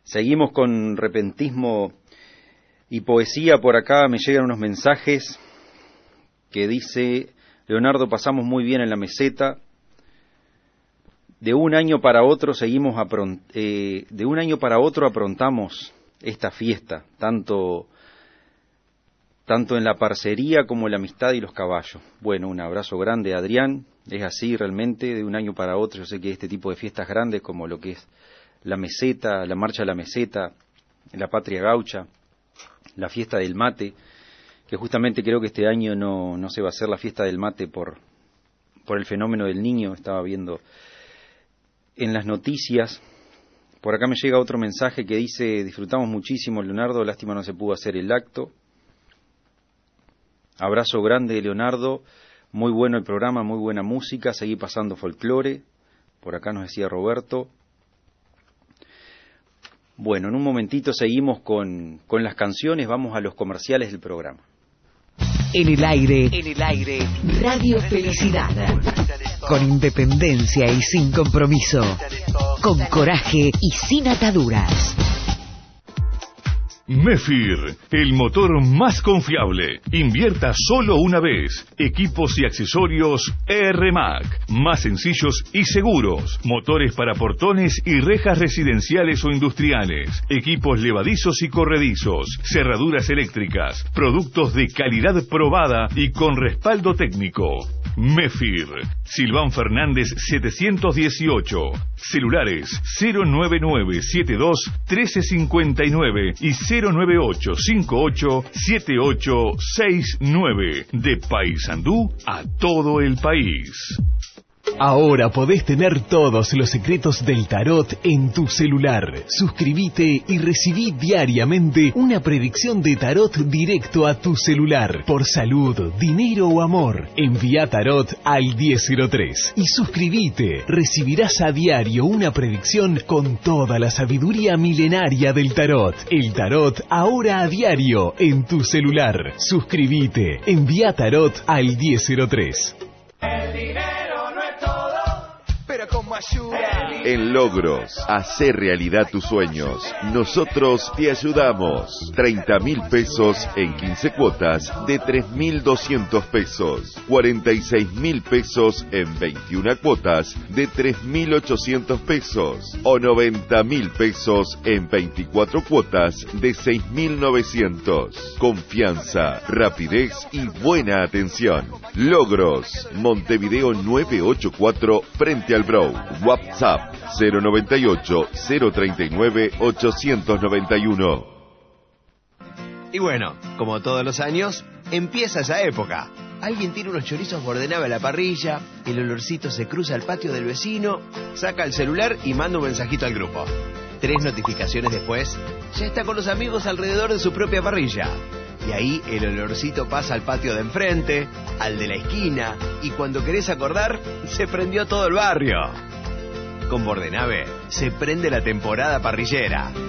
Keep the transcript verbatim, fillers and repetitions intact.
Seguimos con repentismo y poesía. Por acá me llegan unos mensajes que dice: Leonardo, pasamos muy bien en la meseta. De un año para otro seguimos apront- eh, de un año para otro aprontamos esta fiesta, tanto tanto en la parcería como en la amistad y los caballos. Bueno, un abrazo grande, Adrián. Es así realmente, de un año para otro. Yo sé que este tipo de fiestas grandes, como lo que es la meseta, la marcha a la meseta, la patria gaucha, la fiesta del mate, que justamente creo que este año no, no se va a hacer la fiesta del mate por, por el fenómeno del niño. Estaba viendo en las noticias. Por acá me llega otro mensaje que dice: disfrutamos muchísimo, Leonardo, lástima no se pudo hacer el acto. Abrazo grande, Leonardo, muy bueno el programa, muy buena música, seguí pasando folclore. Por acá nos decía Roberto. Bueno, en un momentito seguimos con, con las canciones, vamos a los comerciales del programa. En el aire, en el aire, Radio Felicidad. Con independencia y sin compromiso. Con coraje y sin ataduras. Mefir, el motor más confiable. Invierta solo una vez. Equipos y accesorios E R Mac. Más sencillos y seguros. Motores para portones y rejas residenciales o industriales. Equipos levadizos y corredizos. Cerraduras eléctricas. Productos de calidad probada y con respaldo técnico. Mefir, Silván Fernández setecientos dieciocho. Celulares cero nueve nueve siete dos uno tres cinco nueve y cero nueve ocho cinco ocho siete ocho seis nueve. De Paysandú a todo el país. Ahora podés tener todos los secretos del tarot en tu celular. Suscríbete y recibí diariamente una predicción de tarot directo a tu celular. Por salud, dinero o amor. Envía tarot al diez cero tres. Y suscríbete. Recibirás a diario una predicción con toda la sabiduría milenaria del tarot. El tarot ahora a diario en tu celular. Suscríbete. Envía tarot al diez cero tres. El dinero no es todo, pero como ayuda. En Logros, hacer realidad tus sueños. Nosotros te ayudamos. treinta mil pesos en quince cuotas de tres mil doscientos pesos. cuarenta y seis mil pesos en veintiuna cuotas de tres mil ochocientos pesos. O noventa mil pesos en veinticuatro cuotas de seis mil novecientos. Confianza, rapidez y buena atención. Logros, Montevideo novecientos ochenta y cuatro frente al Brow. WhatsApp cero noventa y ocho, cero treinta y nueve, ochocientos noventa y uno. Y bueno, como todos los años, empieza esa época. Alguien tira unos chorizos bordenave a la parrilla, el olorcito se cruza al patio del vecino, saca el celular y manda un mensajito al grupo. Tres notificaciones después, ya está con los amigos alrededor de su propia parrilla. Y ahí el olorcito pasa al patio de enfrente, al de la esquina, y cuando querés acordar, se prendió todo el barrio. Con Bordenave se prende la temporada parrillera.